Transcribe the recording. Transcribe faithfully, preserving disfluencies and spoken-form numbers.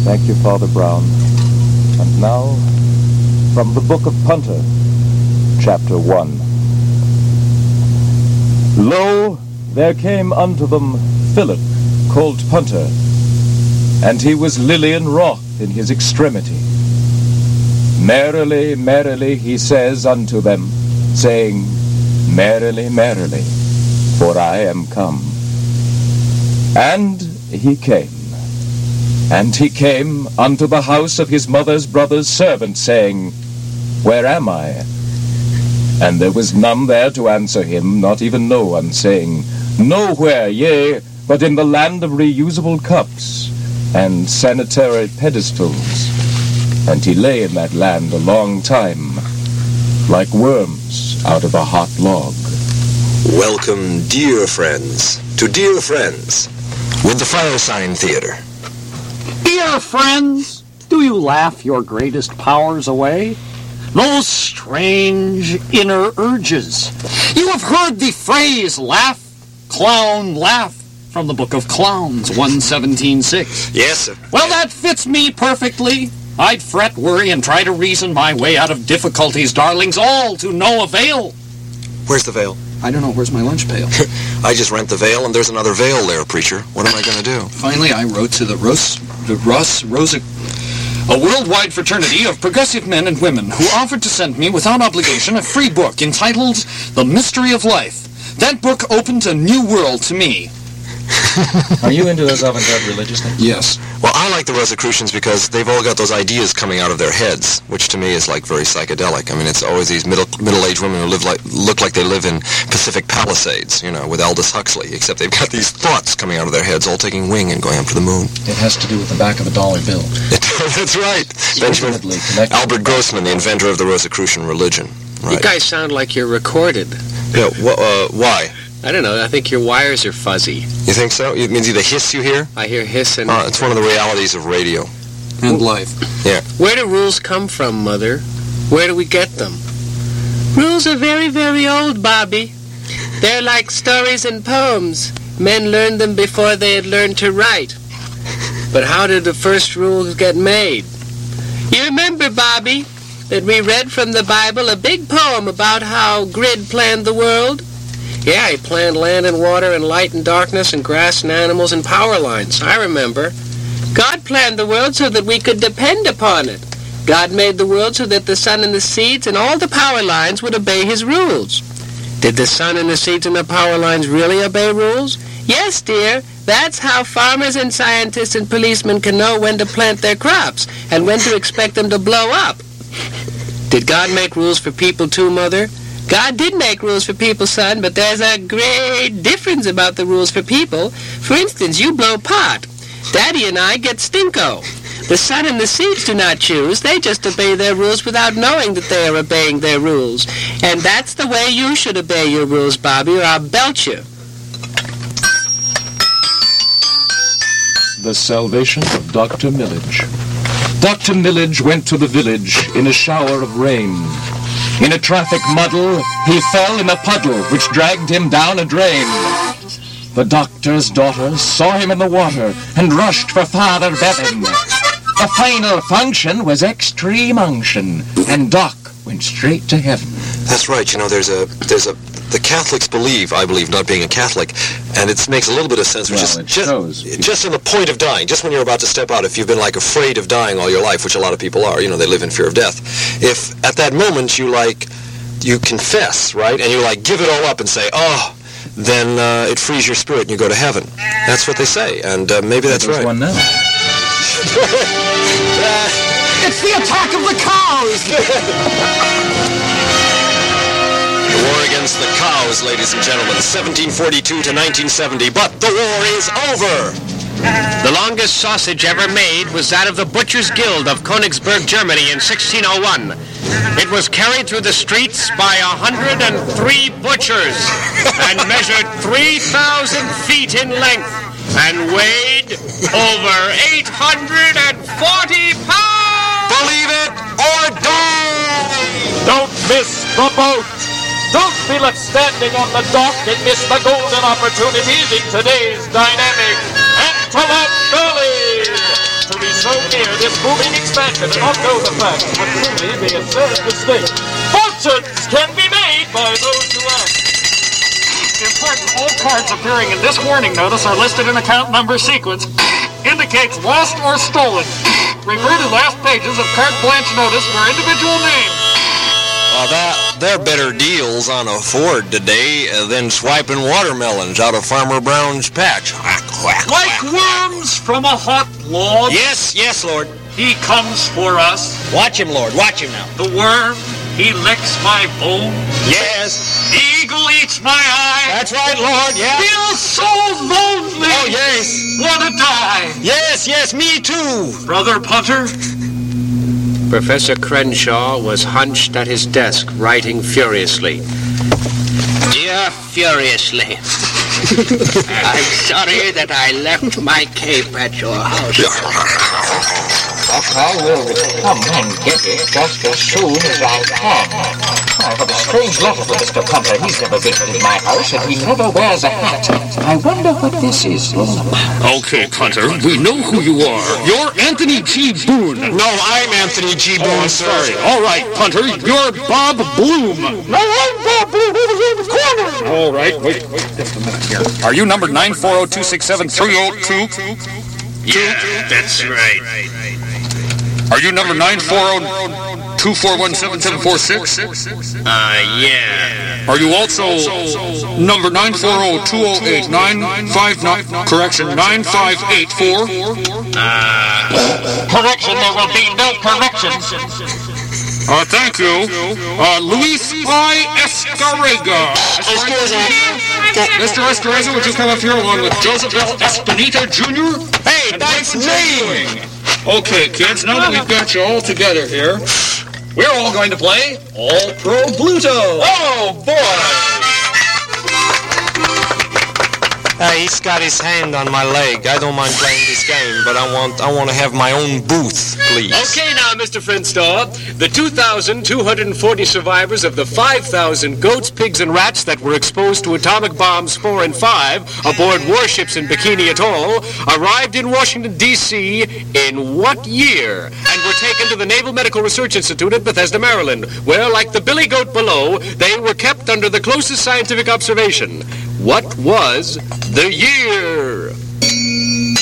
Thank you, Father Brown. And now, from the Book of Punter, Chapter one. Lo, there came unto them Philip, called Punter, and he was Lilian wroth in his extremity. Merrily, merrily, he says unto them, saying, Merrily, merrily, for I am come. And he came. And he came unto the house of his mother's brother's servant, saying, Where am I? And there was none there to answer him, not even no one, saying, Nowhere, yea, but in the land of reusable cups and sanitary pedestals. And he lay in that land a long time, like worms out of a hot log. Welcome, dear friends, to Dear Friends, with the Firesign Theater. Dear friends, do you laugh your greatest powers away? Those strange inner urges. You have heard the phrase, laugh, clown, laugh, from the Book of Clowns, one seventeen six. Yes, sir. Well, that fits me perfectly. I'd fret, worry, and try to reason my way out of difficulties, darlings, all to no avail. Where's the veil? I don't know. Where's my lunch pail? I just rent the veil, and there's another veil there, preacher. What am I going to do? Finally, I wrote to the Rus... the Rus... Rosa... a worldwide fraternity of progressive men and women who offered to send me, without obligation, a free book entitled The Mystery of Life. That book opened a new world to me. Are you into those avant-garde religious things? Yes. Well, I like the Rosicrucians because they've all got those ideas coming out of their heads, which to me is like very psychedelic. I mean, it's always these middle, middle-aged women who live like, look like they live in Pacific Palisades, you know, with Aldous Huxley, except they've got these thoughts coming out of their heads, all taking wing and going up to the moon. It has to do with the back of a dollar bill. That's right. Benjamin Albert Grossman, the inventor of the Rosicrucian religion. Right. You guys sound like you're recorded. Yeah, wh- uh, why? I don't know. I think your wires are fuzzy. You think so? It means the hiss you hear? I hear hiss and... Uh, it's one of the realities of radio. And life. Yeah. Where do rules come from, Mother? Where do we get them? Rules are very, very old, Bobby. They're like stories and poems. Men learned them before they had learned to write. But how did the first rules get made? You remember, Bobby, that we read from the Bible a big poem about how Grid planned the world? Yeah, he planned land and water and light and darkness and grass and animals and power lines. I remember. God planned the world so that we could depend upon it. God made the world so that the sun and the seeds and all the power lines would obey his rules. Did the sun and the seeds and the power lines really obey rules? Yes, dear. That's how farmers and scientists and policemen can know when to plant their crops and when to expect them to blow up. Did God make rules for people too, Mother? God did make rules for people, son, but there's a great difference about the rules for people. For instance, you blow pot. Daddy and I get stinko. The sun and the seeds do not choose. They just obey their rules without knowing that they are obeying their rules. And that's the way you should obey your rules, Bobby, or I'll belt you. The Salvation of Doctor Millage. Doctor Millage went to the village in a shower of rain. In a traffic muddle, he fell in a puddle which dragged him down a drain. The doctor's daughter saw him in the water and rushed for Father Bevan. The final function was extreme unction, and Doc went straight to heaven. That's right. You know, there's a, there's a, the Catholics believe, I believe, not being a Catholic, and it makes a little bit of sense, which well, is just, just on the point of dying, just when you're about to step out, if you've been, like, afraid of dying all your life, which a lot of people are, you know, they live in fear of death. If at that moment you, like, you confess, right, and you, like, give it all up and say, oh, then uh, it frees your spirit and you go to heaven. That's what they say, and uh, maybe that's There's right. one now. It's the attack of the cows! The war against the cows, ladies and gentlemen, seventeen forty-two to nineteen seventy, but the war is over! The longest sausage ever made was that of the Butchers' Guild of Königsberg, Germany in sixteen oh one. It was carried through the streets by one hundred three butchers and measured three thousand feet in length and weighed over eight hundred forty pounds! Believe it or die! Don't miss the boat! Don't be left standing on the dock and miss the golden opportunities in today's dynamic and to love Billy! To be so fear this booming expansion of those effects would truly be a serious mistake. Fortunes can be made by those who act. Important, all cards appearing in this warning notice are listed in account number sequence. Indicates lost or stolen. Refer to last pages of carte blanche notice for individual names. Uh, that, they're better deals on a Ford today uh, than swiping watermelons out of Farmer Brown's patch. Whack, whack, Like whack. worms from a hot log, Yes, yes, Lord. he comes for us. Watch him, Lord. Watch him now. The worm, he licks my bone. Yes. The eagle eats my eye. That's right, Lord. Yeah. Feels so lonely. Oh, yes. Wanna die. Yes, yes, me too. Brother Punter, Professor Crenshaw was hunched at his desk, writing furiously. Dear Furiously, I'm sorry that I left my cape at your house. But I will come and get it just as soon as I can. I have a strange letter for Mister Punter. He's never visited my house, and he never wears a hat. I wonder what this is all about. Okay, Punter, we know who you are. You're Anthony G. Boone. No, I'm Anthony G. Boone, Oh, I'm sir. sorry. All right, Punter, you're Bob Bloom. No, I'm Bob Bloom over here in the corner. All right, wait, wait just a minute here. Are you number nine four zero two six seven three zero two? Yeah, that's right. Are you number nine four zero two four one seven seven four six? Uh, yeah. Are you also number nine four zero two zero eight nine five nine, correction, nine five eight four? Correction, there will be no corrections. Uh, thank you. Uh, Luis I. Escarrega. Mister Escarrega, would you come up here along with Joseph L. Espinita Junior? Hey, that's me. Okay, kids, now that we've got you all together here, we're all going to play All Pro Bluto. Oh, boy. Uh, he's got his hand on my leg. I don't mind playing this game, but I want I want to have my own booth, please. Okay now, Mister Friendstaw, the two thousand two hundred forty survivors of the five thousand goats, pigs, and rats that were exposed to atomic bombs four and five aboard warships in Bikini Atoll arrived in Washington, D C in what year? And were taken to the Naval Medical Research Institute at Bethesda, Maryland, where, like the billy goat below, they were kept under the closest scientific observation. What was the year?